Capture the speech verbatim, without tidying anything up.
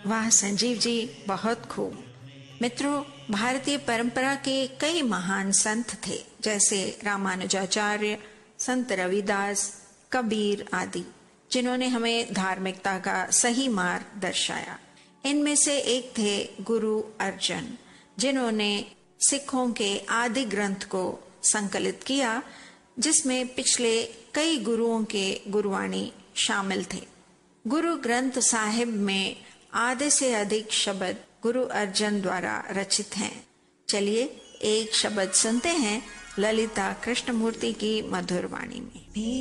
वाह संजीव जी, बहुत खूब। मित्रों, भारतीय परंपरा के कई महान संत थे, जैसे रामानुजाचार्य, संत रविदास, कबीर आदि, जिन्होंने हमें धार्मिकता का सही मार्ग दर्शाया। इनमें से एक थे गुरु अर्जन, जिन्होंने सिखों के आदि ग्रंथ को संकलित किया, जिसमें पिछले कई गुरुओं के गुरुवाणी शामिल थे। गुरु ग्रंथ साहिब में आधे से अधिक शब्द गुरु अर्जन द्वारा रचित हैं। चलिए एक शब्द सुनते हैं ललिता कृष्णमूर्ति की मधुर वाणी में।